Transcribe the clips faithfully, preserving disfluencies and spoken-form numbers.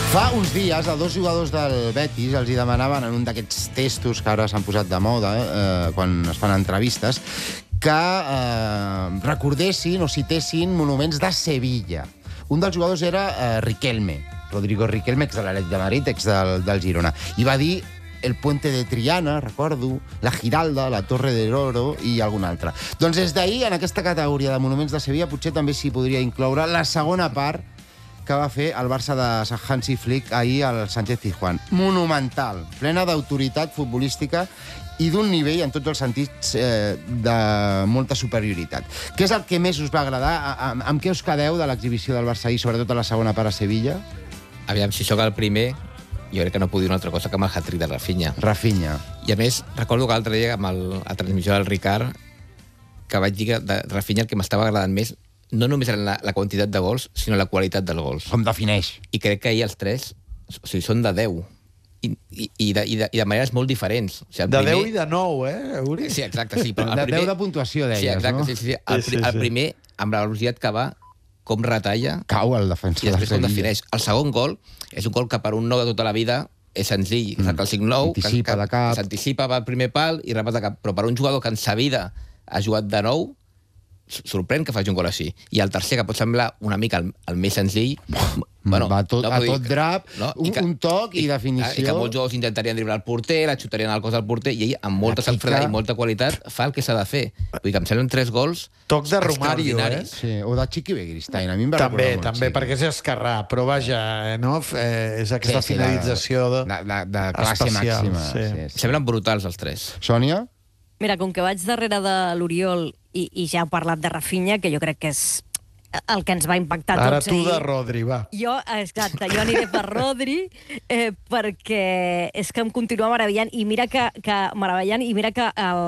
Fa uns dies, a dos jugadors del Betis els hi demanaven en un d'aquests testos que ara s'han posat de moda eh, quan es fan entrevistes que eh, recordessin o citessin monuments de Sevilla. Un dels jugadors era eh, Riquelme, Rodrigo Riquelme, ex de l'Atlètic de Madrid, ex del, del Girona. I va dir el Puente de Triana, recordo, la Giralda, la Torre del Oro i algun altre. Doncs des d'ahir, en aquesta categoria de monuments de Sevilla, potser també s'hi podria incloure la segona part que va fer el Barça de Hansi Flick ahir al Sánchez-Pizjuán. Monumental, plena d'autoritat futbolística i d'un nivell, en tots els sentits, eh, de molta superioritat. Què és el que més us va agradar? Amb, amb què us quedeu de l'exhibició del Barça ahir, sobretot a la segona part a Sevilla? Aviam, si sóc el primer, jo crec que no puc dir una altra cosa que amb el hat-trick de Rafinha. Rafinha. I a més, recordo que l'altre dia, amb el, la transmissió del Ricard, que vaig dir que de Rafinha el que m'estava agradant més no només era la, la quantitat de gols, sinó la qualitat dels gols. Com defineix? I crec que ahir els tres, o sigui, són de deu. I, i, i, de, i, de, i de maneres molt diferents. O sigui, de primer... deu i de nou, eh, Uri? Sí, exacte, sí. Però el de primer... deu de puntuació, deies, sí, exacte, no? Sí, sí, sí. El, sí, sí, el primer, amb la velocitat que va, com retalla... Cau el defensor i després de com defineix. El segon gol és un gol que per un nou de tota la vida és senzill. Mm. El cinc nou, Anticipa de cap. S'anticipa al primer pal i repat de cap. Però per un jugador que en sa vida ha jugat de nou, sorprèn que faci un gol així. I el tercer, que pot semblar una mica el, el més senzill... Bueno, va tot, no, a tot drap, no? un, que, un toc i, i definició... I que molts jugadors intentarien driblar el porter, la xutarien al cos del porter, i ell, amb molta sanfreda i molta qualitat, fa el que s'ha de fer. Vull dir que em semblen tres gols toc de Romario, eh? Sí, o de Chiqui Begiristain. A mi em va també, recordar molt també, Chiqui. perquè és esquerrà, però vaja, no? Eh, és aquesta sí, sí, finalització de, de, de, de classe especial, màxima. Sí. Sí, sí. Semblen brutals, els tres. Sònia? Mira, com que vaig darrere de l'Oriol i, i ja heu parlat de Rafinha, que jo crec que és el que ens va impactar Ara tots tu ahir. de Rodri, va. Jo, exacte, jo aniré per Rodri, eh, perquè és que em continua meravellant, i mira que, que meravellant, i mira que el,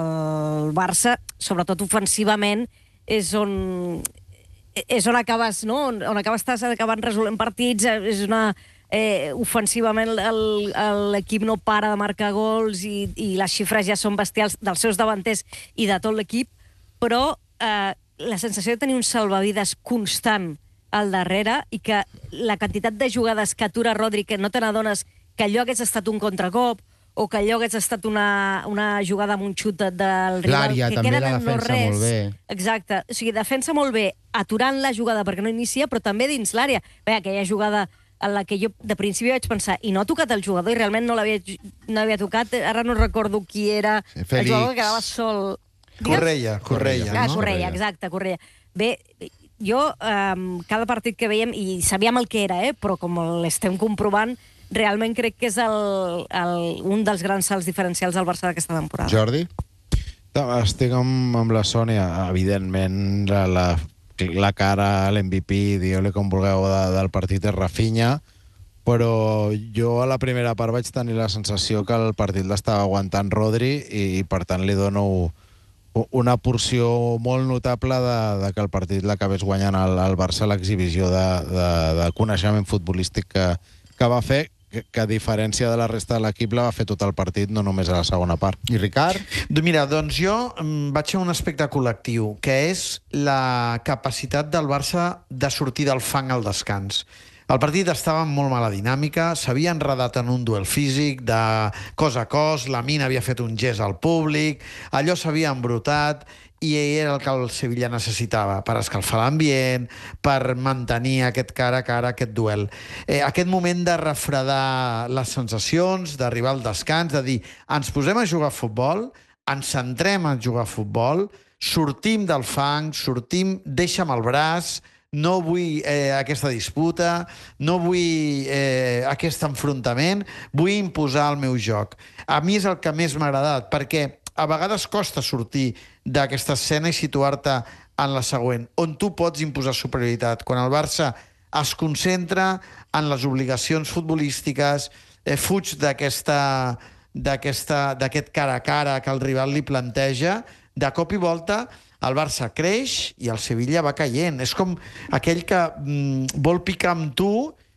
el Barça, sobretot ofensivament, és on, és on acabes, no? On, on acabes estàs acabant resolent partits, és una... Eh, ofensivament l'equip no para de marcar gols i, i les xifres ja són bestials dels seus davanters i de tot l'equip, però eh, la sensació de tenir un salvavides constant al darrere i que la quantitat de jugades que atura Rodri, que no te n'adones que allò hagués estat un contracop o que allò hagués estat una, una jugada amb un xut del rival, l'àrea, que també queden la en no defensa res. molt bé. Exacte, o sigui, defensa molt bé aturant la jugada perquè no inicia, però també dins l'àrea. Bé, aquella jugada en la que jo de principi vaig pensar, i no ha tocat el jugador, i realment no l'havia no l'havia tocat, ara no recordo qui era, sí, el jugador que quedava sol. Correia, Correia. Ah, Correia, exacte, Correia. Bé, jo, um, cada partit que veiem, i sabíem el que era, eh, però com l'estem comprovant, realment crec que és el, el, un dels grans salts diferencials del Barça d'aquesta temporada. Jordi? Estic amb, amb la Sònia. Evidentment, la, la la cara, l'M V P, dieu-li com vulgueu, de, del partit és Rafinha, però jo a la primera part vaig tenir la sensació que el partit l'estava aguantant Rodri i, i per tant li dono una porció molt notable de, de que el partit l'acabés guanyant el, el Barça a l'exhibició de, de, de coneixement futbolístic que, que va fer, que, que a diferència de la resta de l'equip la va fer tot el partit, no només a la segona part. I Ricard? Mira, doncs jo vaig a un aspecte col·lectiu, que és la capacitat del Barça de sortir del fang al descans. El partit estava en molt mala dinàmica, s'havia enredat en un duel físic de cos a cos, la Mina havia fet un gest al públic, allò s'havia embrutat, i era el que el Sevilla necessitava per escalfar l'ambient, per mantenir aquest cara a cara, aquest duel. Eh, aquest moment de refredar les sensacions, d'arribar al descans, de dir, ens posem a jugar a futbol, ens centrem a jugar a futbol, sortim del fang, sortim, deixa'm el braç, no vull eh, aquesta disputa, no vull eh, aquest enfrontament, vull imposar el meu joc. A mi és el que més m'ha agradat, perquè a vegades costa sortir d'aquesta escena i situar-te en la següent, on tu pots imposar superioritat. Quan el Barça es concentra en les obligacions futbolístiques, eh, fuig d'aquesta d'aquest cara a cara que el rival li planteja, de cop i volta el Barça creix i el Sevilla va caient. És com aquell que mm, vol picar amb tu,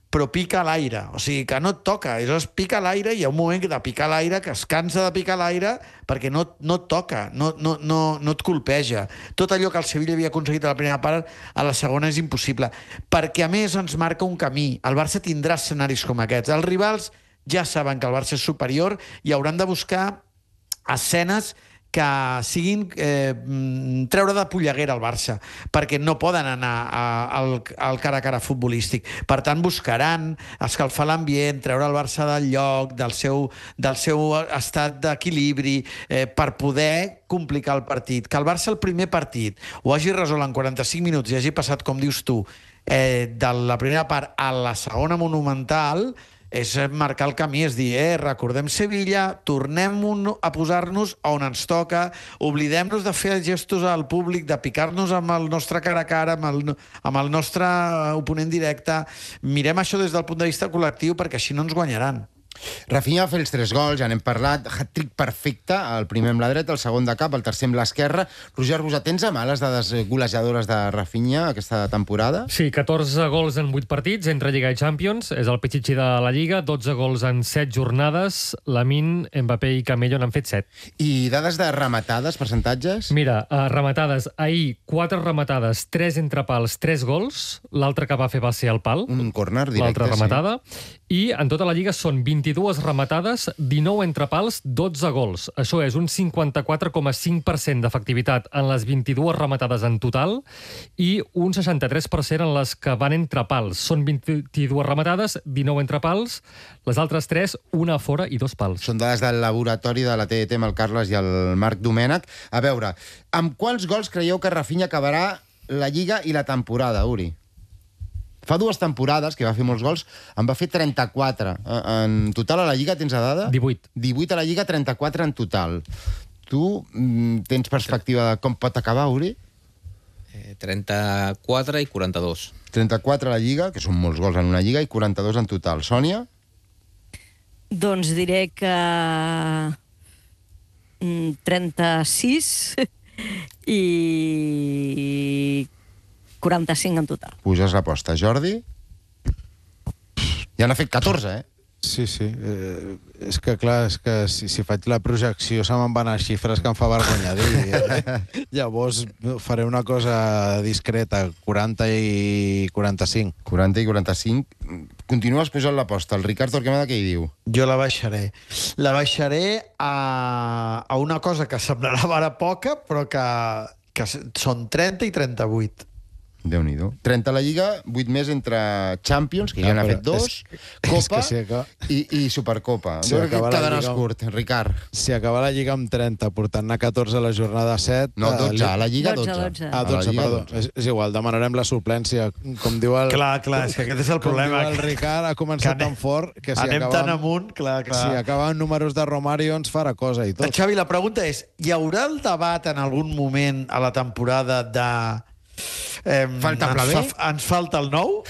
però pica a l'aire. O sigui, que no et toca. Aleshores, pica a l'aire i hi ha un moment de picar a l'aire que es cansa de picar a l'aire perquè no, no et toca, no, no, no, no et colpeja. Tot allò que el Sevilla havia aconseguit a la primera part, a la segona és impossible. Perquè, a més, ens marca un camí. El Barça tindrà escenaris com aquests. Els rivals ja saben que el Barça és superior i hauran de buscar escenes que siguin eh, treure de polleguera al Barça, perquè no poden anar a, al, al cara a cara futbolístic. Per tant, buscaran escalfar l'ambient, treure el Barça del lloc, del seu, del seu estat d'equilibri, eh, per poder complicar el partit. Que el Barça el primer partit ho hagi resolt en quaranta-cinc minuts i hagi passat, com dius tu, eh, de la primera part a la segona monumental, és marcar el camí, és dir, eh, recordem Sevilla, tornem un, a posar-nos on ens toca, oblidem-nos de fer gestos al públic, de picar-nos amb el nostre cara a cara, amb el, amb el nostre oponent directe, mirem això des del punt de vista col·lectiu, perquè així no ens guanyaran. Rafinha va fer els tres gols, ja n'hem parlat, hat-trick perfecte, el primer amb la dreta, el segon de cap, el tercer amb l'esquerra. Roger Rosat, tens a mà les dades golejadores de Rafinha aquesta temporada? Sí, catorze gols en vuit partits entre Lliga i Champions, és el pitxitxi de la Lliga, dotze gols en set jornades, Lamine, Mbappé i Camello n'han fet set. I dades de rematades, percentatges? Mira, uh, rematades, ahir quatre rematades, tres entre pals, tres gols, l'altre que va fer va ser el pal, un córner directe, l'altra rematada, sí. I en tota la Lliga són vint-i-dues rematades, dinou entre pals, dotze gols. Això és un cinquanta-quatre coma cinc per cent d'efectivitat en les vint-i-dues rematades en total i un seixanta-tres per cent en les que van entre pals. Són vint-i-dues rematades, dinou entre pals, les altres tres, una a fora i dos pals. Són dades del laboratori de la T D T amb el Carles i el Marc Domènech. A veure, amb quants gols creieu que Rafinha acabarà la Lliga i la temporada, Uri? Fa dues temporades, que va fer molts gols, en va fer trenta-quatre. En total a la Lliga tens a dada? divuit. divuit a la Lliga, trenta-quatre en total. Tu mm, tens perspectiva de com pot acabar, Uri? Eh, trenta-quatre i quaranta-dos. trenta-quatre a la Lliga, que són molts gols en una Lliga, i quaranta-dos en total. Sònia? Doncs diré que trenta-sis i quaranta-cinc en total. Puges l'aposta. Jordi? Ja n'ha fet catorze, eh? Sí, sí. Eh, és que, clar, és que si, si faig la projecció se me'n van a xifres que em fa vergonya dir. Eh? Llavors faré una cosa discreta, quaranta i quaranta-cinc. quaranta i quaranta-cinc. Continues posant l'aposta. El Ricard Torquemada què hi diu? Jo la baixaré. La baixaré a, a una cosa que semblarà ara poca, però que, que són trenta i trenta-vuit. Déu-n'hi-do. trenta a la Lliga, vuit més entre Champions, que ja n'ha fet dos, Copa si acaba... i, i Supercopa. Si Si acaba la quedaràs Lliga... curt, Ricard. Si acaba la Lliga amb trenta, portant-ne catorze a la jornada set... No, dotze, a la Lliga dotze, dotze. dotze. Ah, A la dotze, Lliga, perdó. dotze. És, és igual, demanarem la suplència. Com diu el... Clar, clar, és que aquest és el com problema. diu el Ricard, ha començat Que anem- tan fort que si Anem acaba, tan amunt, clar, clar. si acaba amb números de Romario ens farà cosa i tot. Xavi, la pregunta és, hi haurà el debat en algun moment a la temporada de... Eh, Falta pla ens, B? fa, ens falta el nou?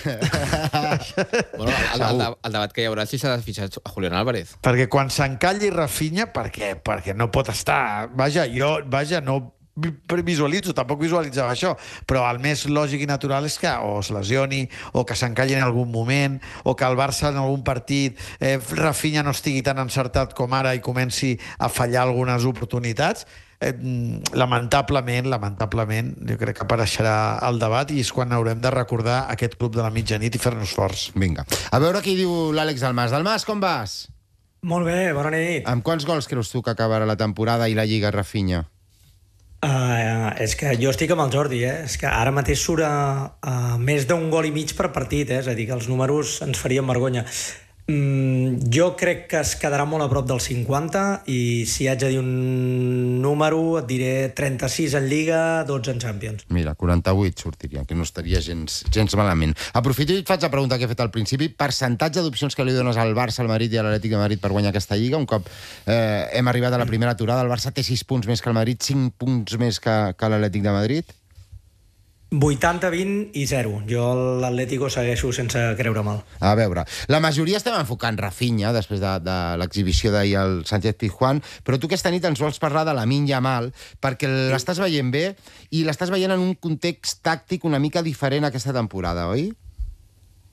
Bueno, el, el, el, el debat que hi haurà si s'ha de fitxar a Julián Álvarez. Perquè quan s'encalli Rafinha, perquè, perquè no pot estar... Vaja, jo vaja, no visualitzo, tampoc visualitzava això, però el més lògic i natural és que o es lesioni, o que s'encalli en algun moment, o que el Barça en algun partit eh, Rafinha no estigui tan encertat com ara i comenci a fallar algunes oportunitats. Eh, lamentablement, lamentablement, jo crec que apareixerà el debat i és quan haurem de recordar aquest club de la mitjanit i fer-nos forts. Vinga. A veure què diu l'Àlex Dalmas. Dalmas, com vas? Molt bé, bona nit. Amb quants gols creus tu que acabarà la temporada i la Lliga, Rafinha? Uh, és que jo estic amb el Jordi, eh? És que ara mateix surt a, a més d'un gol i mig per partit, eh? És a dir, que els números ens farien vergonya. Mm, jo crec que es quedarà molt a prop del cinquanta i si haig de dir un número et diré trenta-sis en Lliga, dotze en Champions. Mira, quaranta-vuit sortiria, que no estaria gens, gens malament. Aprofito i et faig la pregunta que he fet al principi. Percentatge d'opcions que li dones al Barça, al Madrid i a l'Atlètic de Madrid per guanyar aquesta Lliga? Un cop eh, hem arribat a la primera aturada, el Barça té sis punts més que el Madrid, cinc punts més que, que l'Atlètic de Madrid? vuitanta vint i zero. Jo l'Atlético segueixo sense creure mal. A veure, la majoria estem enfocant Rafinha després de, de l'exhibició d'ahir al Sánchez Pizjuán, però tu aquesta nit ens vols parlar de Lamine Yamal perquè l'estàs veient bé i l'estàs veient en un context tàctic una mica diferent aquesta temporada, oi?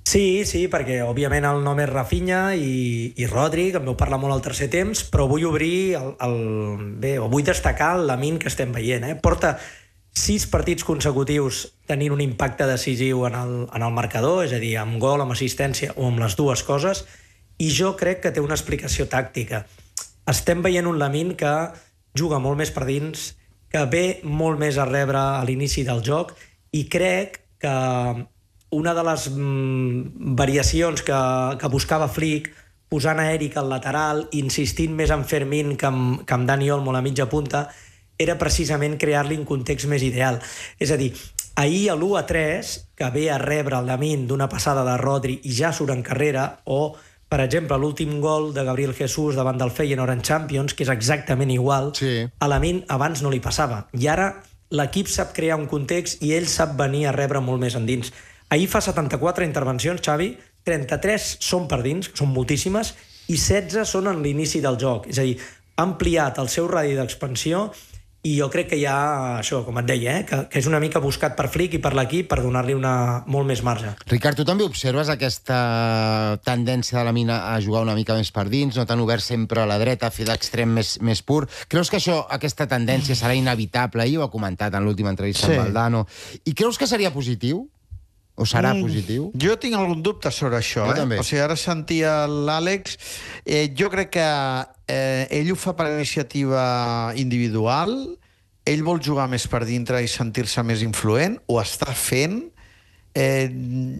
Sí, sí, perquè òbviament el nom és Rafinha i, i Rodri, que em vau parlar molt al tercer temps, però vull obrir el, el, bé, o vull destacar el Lamine que estem veient. Eh? Porta sis partits consecutius tenint un impacte decisiu en el, en el marcador, és a dir, amb gol, amb assistència o amb les dues coses, i jo crec que té una explicació tàctica. Estem veient un Lamine que juga molt més per dins, que ve molt més a rebre a l'inici del joc, i crec que una de les mm, variacions que, que buscava Flick, posant a Eric al lateral, insistint més en Fermín que amb, que amb Dani Olmo a la mitja punta, era precisament crear-li un context més ideal. És a dir, ahir a l'u a tres, que ve a rebre el Lamine d'una passada de Rodri i ja surt en carrera, o, per exemple, l'últim gol de Gabriel Jesús davant del Feyenoord en Champions, que és exactament igual, sí. A Lamine abans no li passava. I ara l'equip sap crear un context i ell sap venir a rebre molt més endins. Ahir fa setanta-quatre intervencions, Xavi, trenta-tres són per dins, que són moltíssimes, i setze són en l'inici del joc. És a dir, ha ampliat el seu radi d'expansió i jo crec que hi ha, això, com et deia, eh, que, que és una mica buscat per Flick i per l'equip per donar-li una molt més marge. Ricard, tu també observes aquesta tendència de la Mina a jugar una mica més per dins, no tan obert sempre a la dreta, a fer d'extrem més, més pur. Creus que això, aquesta tendència serà inevitable? Ahir ho ha comentat en l'última entrevista sí. amb Valdano. I creus que seria positiu? O serà mm, positiu? Jo tinc algun dubte sobre això. Jo eh? també. O sigui, ara sentia l'Àlex. Eh, jo crec que eh, ell ho fa per iniciativa individual, ell vol jugar més per dintre i sentir-se més influent, ho està fent. Eh,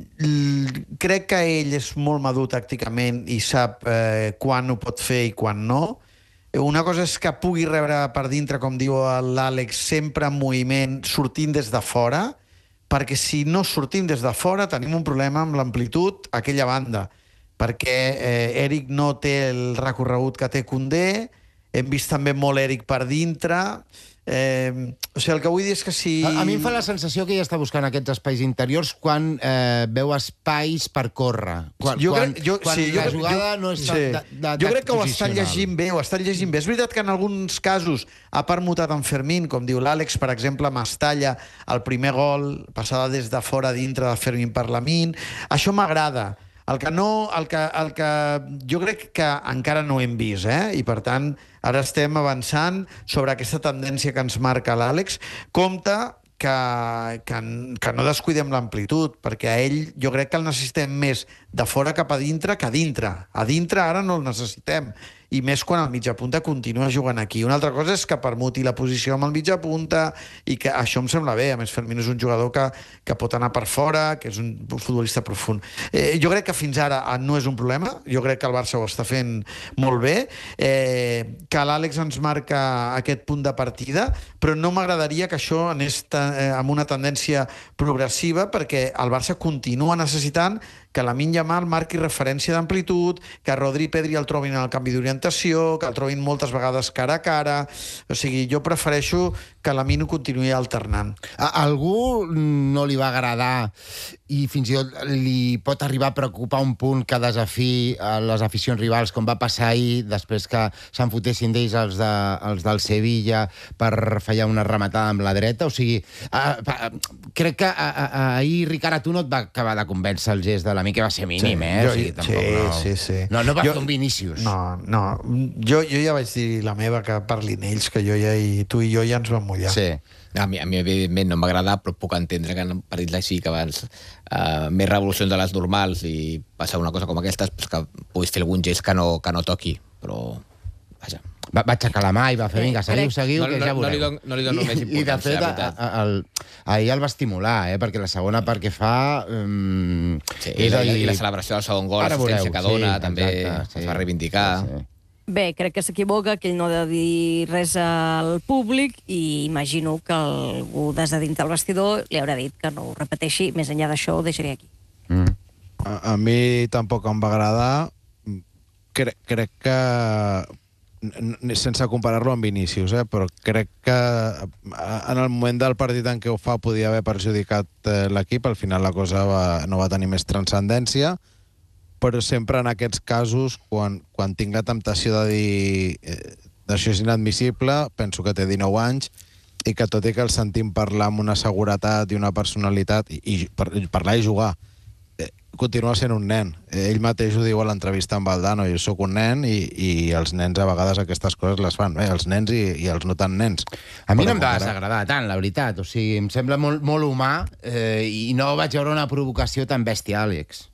crec que ell és molt madur tàcticament i sap eh, quan ho pot fer i quan no. Una cosa és que pugui rebre per dintre, com diu l'Àlex, sempre en moviment, sortint des de fora, perquè si no sortim des de fora tenim un problema amb l'amplitud a aquella banda, perquè eh, Eric no té el recorregut que té Koundé, hem vist també molt Eric per dintre, eh, o sigui, el que vull dir és que si... A, a mi em fa la sensació que ella està buscant aquests espais interiors quan eh, veu espais per córrer, quan, jo quan, crec, jo, quan sí, la jo, jugada jo, no està sí. de, de, jo crec que ho està posicional. llegint bé, ho està llegint bé. És veritat que en alguns casos ha permutat en Fermín, com diu l'Àlex, per exemple, Mestalla, el primer gol, passada des de fora dintre de Fermín per Lamine. Això m'agrada. El que no, el que, el que jo crec que encara no hem vist, eh? I per tant, ara estem avançant sobre aquesta tendència que ens marca l'Àlex. Compte que, que, que no descuidem l'amplitud, perquè a ell jo crec que el necessitem més de fora cap a dintre que a dintre. A dintre ara no el necessitem, i més quan el mitjapunta continua jugant aquí. Una altra cosa és que permuti la posició amb el mitjapunta, i que això em sembla bé. A més, Fermín és un jugador que, que pot anar per fora, que és un futbolista profund. Eh, jo crec que fins ara no és un problema, jo crec que el Barça ho està fent molt bé, eh, que l'Àlex ens marca aquest punt de partida, però no m'agradaria que això anés eh, amb una tendència progressiva, perquè el Barça continua necessitant que Lamine Yamal marqui referència d'amplitud, que Rodri i Pedri el trobin en el canvi d'orientació, que el trobin moltes vegades cara a cara. O sigui, jo prefereixo que Lamine ho continuï alternant. A algú no li va agradar i fins i tot li pot arribar a preocupar un punt que desafiï les aficions rivals, com va passar ahir, després que se'n fotessin d'ells els, de, els del Sevilla per fallar una rematada amb la dreta. O sigui, a, a, crec que a, a, ahir, Ricard, a tu no et va acabar de convèncer el gest de l'amic, que va ser mínim, sí, eh? Jo, o sigui, tampoc sí, no... sí, sí. No, no va jo, fer un Vinícius. No, no. Jo, jo ja vaig dir la meva, que parlin ells, que jo ja i tu i jo ja ens vam mullar. Sí. A mi, a mi evidentment, no m'agrada, però puc entendre que en partits així, que abans uh, més revolucions de les normals i passar una cosa com aquestes, pues que puguis fer algun gest que no, que no toqui, però... Vaja. Va, va aixecar la mà i va fer, vinga, seguiu, seguiu, no, que no, ja veureu. No li dono, no li dono més importància, I, de fet, la veritat. a, a, el, ahir el va estimular, eh, perquè la segona part que fa... Um, sí, és i, i la celebració del segon gol, l'assistència que dona, sí, també exacte, sí, es va reivindicar. Sí, sí. Bé, crec que s'equivoca, que ell no ha de dir res al públic, i imagino que algú des de dins del vestidor li haurà dit que no ho repeteixi. Més enllà d'això, ho deixaré aquí. Mm. A, a mi tampoc em va agradar. Cre crec que... sense comparar-lo amb Vinícius, eh? Però crec que en el moment del partit en què ho fa podia haver perjudicat eh, l'equip. Al final la cosa va, no va tenir més transcendència, però sempre en aquests casos, quan, quan tinc la temptació de dir eh, això és inadmissible, penso que té dinou anys i que tot i que el sentim parlar amb una seguretat i una personalitat, i, i per, parlar i jugar, eh, continua sent un nen. Ell mateix ho diu a l'entrevista amb Valdano, jo sóc un nen i, i els nens a vegades aquestes coses les fan, eh? Els nens i, i els no tan nens. A mi Però no em va ara... desagradar tant, la veritat. O sigui, em sembla molt, molt humà eh, i no vaig veure una provocació tan bèstia, Àlex.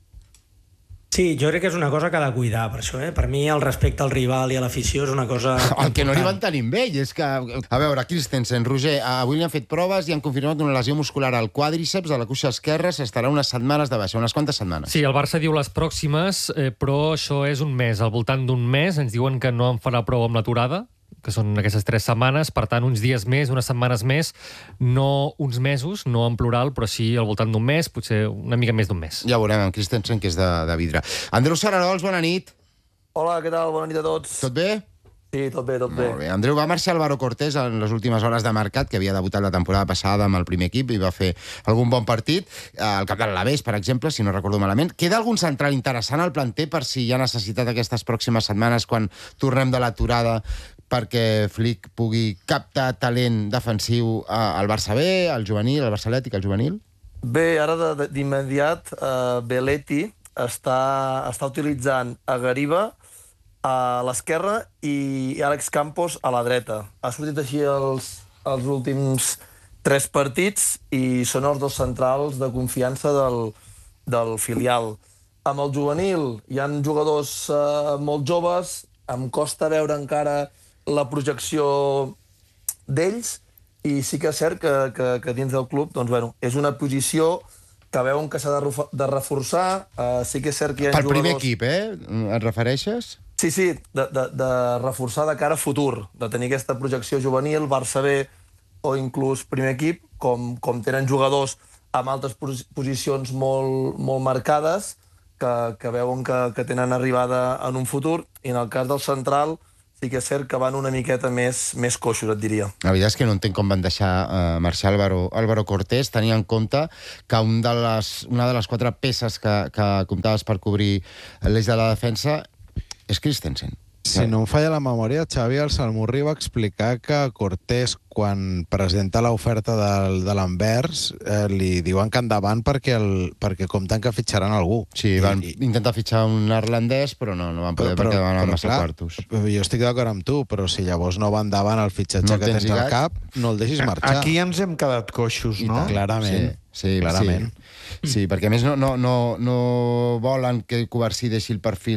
Sí, jo crec que és una cosa que ha de cuidar, per això. Eh? Per mi el respecte al rival i a l'afició és una cosa... El que no li van tenir amb ell és que... A veure, Christensen, Roger, avui li han fet proves i han confirmat una lesió muscular al quàdriceps de la cuixa esquerra, s'estarà unes setmanes de baixa. Unes quantes setmanes? Sí, el Barça diu les pròximes, eh, però això és un mes. Al voltant d'un mes ens diuen que no en farà prou amb l'aturada, que són aquestes tres setmanes, per tant, uns dies més, unes setmanes més, no uns mesos, no en plural, però sí al voltant d'un mes, potser una mica més d'un mes. Ja veurem, amb Christensen, que és de, de vidre. Andreu Sararols, bona nit. Hola, què tal? Bona nit a tots. Tot bé? Sí, tot bé, tot bé. Molt bé. Andreu, va marxar Álvaro Cortés en les últimes hores de mercat, que havia debutat la temporada passada amb el primer equip i va fer algun bon partit. Al camp de l'Alavés, per exemple, si no recordo malament. Queda algun central interessant al planter per si hi ha necessitat aquestes pròximes setmanes quan tornem de l'aturada perquè Flick pugui captar talent defensiu al Barça B, al juvenil, al Barça Atlètic, al juvenil? Bé, ara d'immediat, uh, Belletti està, està utilitzant a Gariba a l'esquerra i Àlex Campos a la dreta. Ha sortit així els, els últims tres partits i són els dos centrals de confiança del, del filial. Amb el juvenil hi ha jugadors uh, molt joves, em costa veure encara la projecció d'ells i sí que és cert que, que, que dins del club doncs, bueno, és una posició que veuen que s'ha de, de reforçar. Uh, sí que és cert que hi ha Pel jugadors... primer equip, eh? Et refereixes? Sí, sí, de, de, de reforçar de cara a futur, de tenir aquesta projecció juvenil, Barça B o inclús primer equip, com, com tenen jugadors amb altres posicions molt, molt marcades que, que veuen que, que tenen arribada en un futur, i en el cas del central sí que és cert que van una miqueta més, més coixos, et diria. La veritat és que no entenc com van deixar uh, marxar Álvaro, Álvaro Cortés, tenint en compte que un de les, una de les quatre peces que, que comptaves per cobrir l'eix de la defensa és Christensen. Si no em falla la memòria, Xavi el Salmurri va explicar que Cortés, quan presenta l'oferta de, de l'Anvers, eh, li diuen que endavant perquè, el, perquè compten que fitxaran algú. Sí, van I, intentar fitxar un neerlandès, però no, no van poder però, perquè van anar massa clar, quartos. Jo estic d'acord amb tu, però si llavors no va endavant el fitxatge no que tens al cap, no el deixis marxar. Aquí ens hem quedat coixos, no? Clarament. Sí. Sí, clarament. Sí. Sí, perquè a més no, no, no, no volen que Covarsí deixi el perfil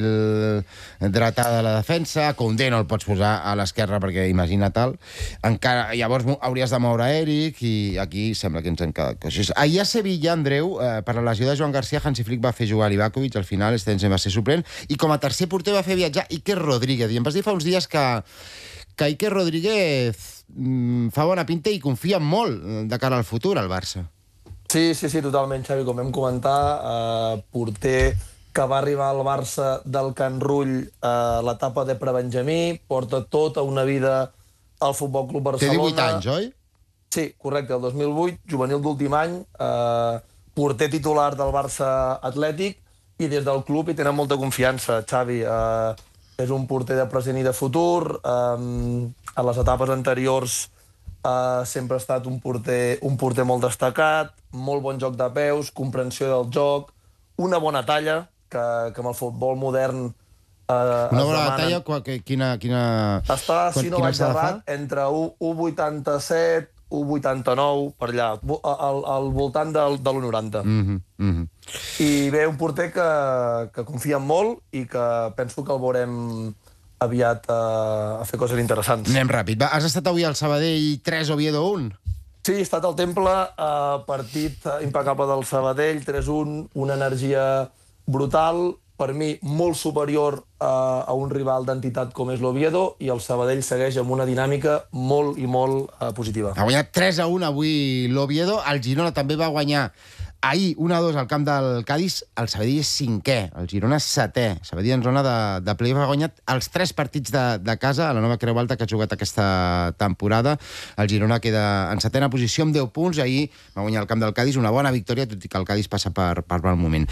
dretà de la defensa, Koundé no el pots posar a l'esquerra perquè imagina tal. Encara, llavors hauries de moure Eric i aquí sembla que ens hem quedat coixos. Ahir a Sevilla, Andreu, eh, per la lesió de Joan García, Hansi Flick va fer jugar Livakovic, al final Stensen va ser suplent, i com a tercer porter va fer viatjar Iker Rodríguez. I em vas dir fa uns dies que, que Iker Rodríguez mm, fa bona pinta i confia molt de cara al futur al Barça. Sí, sí, sí, totalment, Xavi. Com vam comentar, eh, porter que va arribar al Barça del Can Rull a eh, l'etapa de prebenjamí, porta tota una vida al Futbol Club Barcelona. Té divuit anys, oi? Sí, correcte, el dos mil vuit, juvenil d'últim any, eh, porter titular del Barça Atlètic, i des del club hi tenen molta confiança, Xavi. Eh, és un porter de present i de futur, eh, en les etapes anteriors Uh, sempre ha estat un porter, un porter molt destacat, molt bon joc de peus, comprensió del joc, una bona talla, que, que amb el futbol modern uh, una bona talla, quina, quina... Està, si no vaig errat, entre u coma vuitanta-set, u coma vuitanta-nou, per allà, al, al voltant del, de l'u coma noranta. Mm-hmm, mm-hmm. I bé, un porter que, que confia molt i que penso que el veurem aviat uh, a fer coses interessants. Anem ràpid. Va, has estat avui al Sabadell tres, Oviedo un? Sí, he estat al Temple, uh, partit impecable del Sabadell, tres un, una energia brutal, per mi molt superior uh, a un rival d'entitat com és l'Oviedo, i el Sabadell segueix amb una dinàmica molt i molt uh, positiva. Ha guanyat tres a un avui l'Oviedo, el Girona també va guanyar ahir un a dos al camp del Cádiz, el Sabadell és cinquè, el Girona setè. Sabadell en zona de, de play-off ha guanyat els tres partits de, de casa a la nova Creu Alta que ha jugat aquesta temporada. El Girona queda en setena posició amb deu punts. Ahir va guanyar el camp del Cádiz, una bona victòria, tot i que el Cádiz passa per, per mal moment.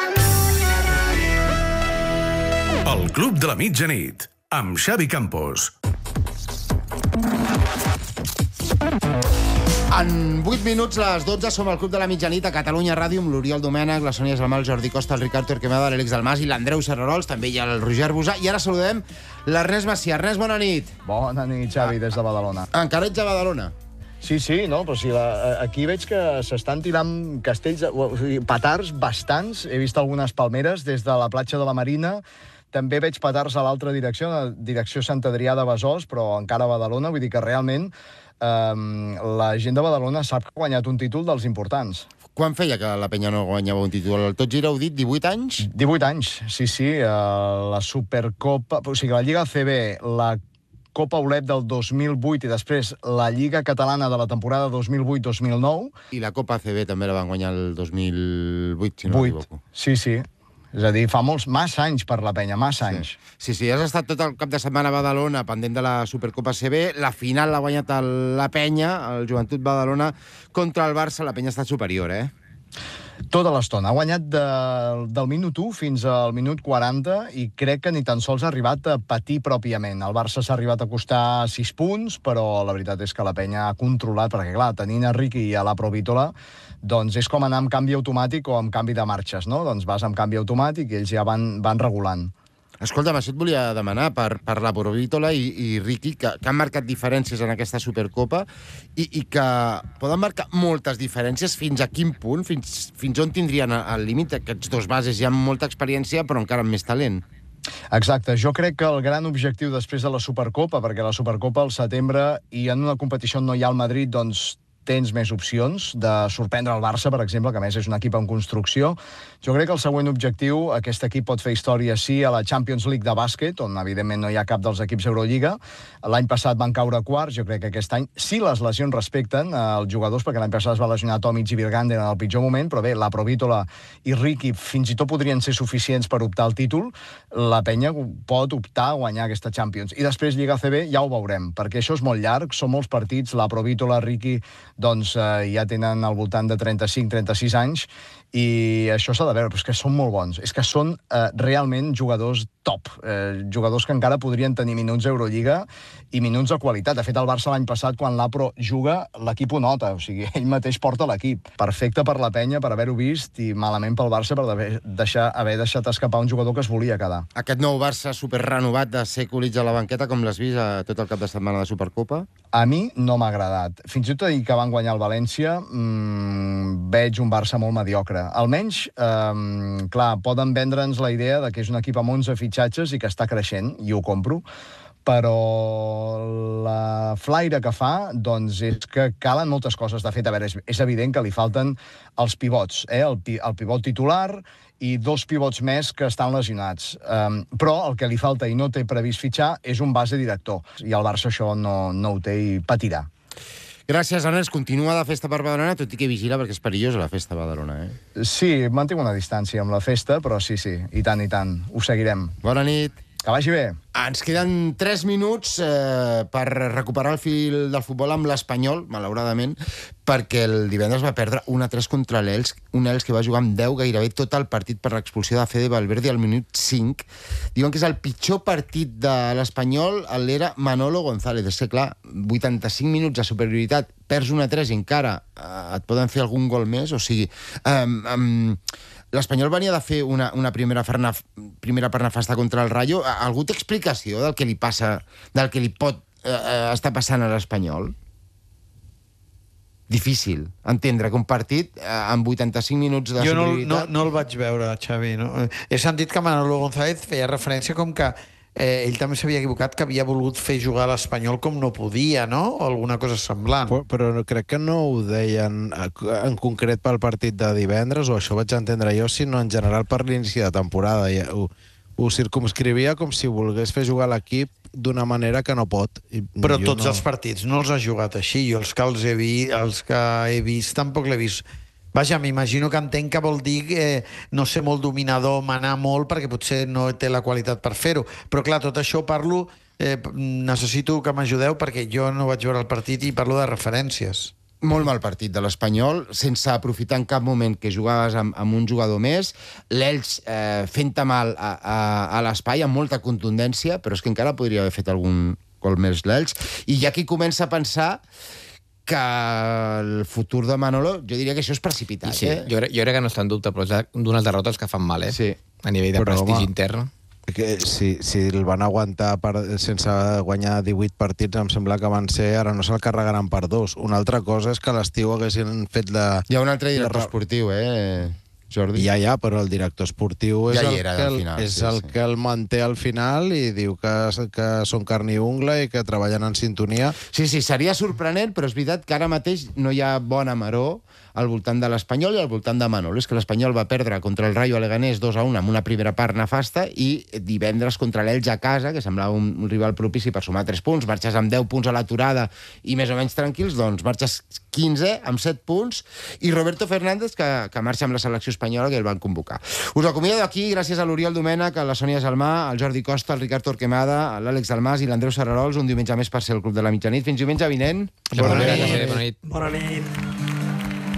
El Club de la Mitjanit, amb Xavi Campos. En vuit minuts, les dotze, som al Club de la Mitjanit a Catalunya Ràdio amb l'Oriol Domènech, la Sònia Salmà, el Jordi Costa, el Ricard Torquemada, l'Àlex Dalmàs i l'Andreu Serrarols. També hi ha el Roger Busà. I ara saludem l'Ernest Macià. Ernest, bona nit. Bona nit, Xavi, des de Badalona. Encara ets a Badalona? Sí, sí, no, però sí, la, aquí veig que s'estan tirant castells, o sigui, petards bastants. He vist algunes palmeres des de la platja de la Marina. També veig petards a l'altra direcció, a la direcció Sant Adrià de Besòs, però encara a Badalona. Vull dir que realment Um, la gent de Badalona sap que ha guanyat un títol dels importants. Quan feia que la penya no guanyava un títol? El Tot Gira heu dit, divuit anys? divuit anys, sí, sí. Uh, la Supercopa... O sigui, la Lliga A C B, la Copa Olep del dos mil vuit i després la Lliga Catalana de la temporada dos mil vuit dos mil nou. I la Copa A C B també la van guanyar el dos mil vuit, si no m'equivoco. Sí, sí. És a dir, fa molts, massa anys per la penya, massa anys. Sí, sí, sí, has estat tot el cap de setmana a Badalona pendent de la Supercopa A C B. La final l'ha guanyat el, la penya, el Joventut Badalona, contra el Barça. La penya ha estat superior, eh? Tota l'estona. Ha guanyat de, del minut u fins al minut quaranta i crec que ni tan sols ha arribat a patir pròpiament. El Barça s'ha arribat a costar sis punts, però la veritat és que la penya ha controlat, perquè clar, tenint a Riqui i a la Provítola, doncs és com anar amb canvi automàtic o amb canvi de marxes, no? Doncs vas amb canvi automàtic i ells ja van, van regulant. Escolta'm, això et volia demanar per, per la Provítola i, i Riqui, que, que han marcat diferències en aquesta Supercopa i, i que poden marcar moltes diferències. Fins a quin punt? Fins, fins on tindrien al límit aquests dos bases? Hi ha molta experiència, però encara amb més talent. Exacte. Jo crec que el gran objectiu després de la Supercopa, perquè la Supercopa al setembre i en una competició on no hi ha el Madrid, doncs tens més opcions de sorprendre el Barça, per exemple, que a més és un equip en construcció. Jo crec que el següent objectiu, aquest equip pot fer història sí a la Champions League de bàsquet, on evidentment no hi ha cap dels equips Eurolliga. L'any passat van caure quarts, jo crec que aquest any, si les lesions respecten els jugadors, perquè l'any passat es va lesionar Tomic i Virgander en el pitjor moment, però bé, la Provítola i Riqui fins i tot podrien ser suficients per optar al títol. La penya pot optar a guanyar aquesta Champions. I després Lliga A C B ja ho veurem, perquè això és molt llarg, són molts partits, la Provítola, Riqui, doncs eh, ja tenen al voltant de trenta-cinc trenta-sis anys i això s'ha de veure, però és que són molt bons. És que són eh, realment jugadors top, eh, jugadors que encara podrien tenir minuts a Eurolliga i minuts de qualitat. De fet, el Barça l'any passat, quan l'Apro juga, l'equip ho nota, o sigui, ell mateix porta l'equip. Perfecte per la penya, per haver-ho vist, i malament pel Barça per haver, deixar, haver deixat escapar un jugador que es volia quedar. Aquest nou Barça superrenovat de Sekulic a la banqueta, com l'has vist a tot el cap de setmana de Supercopa? A mi no m'ha agradat. Fins i tot ahir que van guanyar el València, mmm, veig un Barça molt mediocre. Almenys, eh, clar, poden vendre'ns la idea de que és un equip amb onze fitxatges i que està creixent, i ho compro, però la flaire que fa, doncs, és que calen moltes coses. De fet, a veure, és, és evident que li falten els pivots, eh? el, el pivot titular i dos pivots més que estan lesionats. Um, però el que li falta i no té previst fitxar és un base director, i el Barça això no, no ho té i patirà. Gràcies, Ernest. Continua de festa per Badalona, tot i que vigila perquè és perillosa la festa a Badalona, eh? Sí, mantinc una distància amb la festa, però sí, sí, i tant, i tant. Ho seguirem. Bona nit. Que vagi bé. Ens queden tres minuts eh, per recuperar el fil del futbol amb l'Espanyol, malauradament, perquè el divendres va perdre un a tres contra l'Elx, un Elx que va jugar amb deu gairebé tot el partit per l'expulsió de Fede Valverde al minut cinc. Diuen que és el pitjor partit de l'Espanyol, l'era Manolo González. És que, clar, vuitanta-cinc minuts de superioritat, perds un a tres i encara eh, et poden fer algun gol més, o sigui... Eh, eh, L'Espanyol venia de fer una, una primera, farnaf, primera part nefasta contra el Rayo. Algú té explicació del que li passa, del que li pot eh, estar passant a l'Espanyol? Difícil entendre que un partit eh, amb vuitanta-cinc minuts de jo no, superioritat... no, no el vaig veure, Xavi. No? He sentit que Manolo González feia referència com que eh, ell també s'havia equivocat, que havia volgut fer jugar l'Espanyol com no podia, no? O alguna cosa semblant. Però, però crec que no ho deien en concret pel partit de divendres, o això vaig entendre jo, sinó en general per l'inici de temporada. I ho, ho circumscrivia com si volgués fer jugar l'equip d'una manera que no pot. I però tots no... els partits no els ha jugat així. Jo els que, els he, vi, els que he vist tampoc l'he vist. Vaja, m'imagino que entenc que vol dir eh, no ser molt dominador, manar molt, perquè potser no té la qualitat per fer-ho. Però clar, tot això parlo, eh, necessito que m'ajudeu perquè jo no vaig veure el partit i parlo de referències. Molt mal partit de l'Espanyol, sense aprofitar en cap moment que jugaves amb, amb un jugador més, l'Elx eh, fent-te mal a, a, a l'espai amb molta contundència, però és que encara podria haver fet algun gol més l'Elx, i ja qui comença a pensar que el futur de Manolo, jo diria que això és precipitat. Sí, eh? jo, jo crec que no està en dubte, però és d'unes derrotes que fan mal, eh? Sí. A nivell de Però, prestigi home, intern. Que si, si el van aguantar per, sense guanyar divuit partits, em sembla que van ser, ara no se'l carregaran per dos. Una altra cosa és que a l'estiu haguessin fet la... Hi ha un altre director la... esportiu, eh, Jordi? Ja, ja, però el director esportiu és, Ja hi el, era, que, al el, final, és sí, el sí. que el manté al final i diu que, que són carn i ungla i que treballen en sintonia. Sí, sí, seria sorprenent, però és veritat que ara mateix no hi ha bona maror al voltant de l'Espanyol i al voltant de Manolo. És que l'Espanyol va perdre contra el Rayo Leganés dos a un amb una primera part nefasta i divendres contra l'Elx a casa, que semblava un, un rival propici per sumar tres punts, marxes amb deu punts a l'aturada i més o menys tranquils, doncs marxes quinze amb set punts i Roberto Fernández, que, que marxa amb la selecció espanyola que el van convocar. Us acomiado aquí, gràcies a l'Oriol Domènech, a la Sònia Salmà, al Jordi Costa, al Ricard Torquemada, a l'Àlex Dalmàs i l'Andreu Serrarols, un diumenge més per ser el Club de la Mitjanit. Fins diumenge vinent. Bona nit. Bona nit. Bona nit.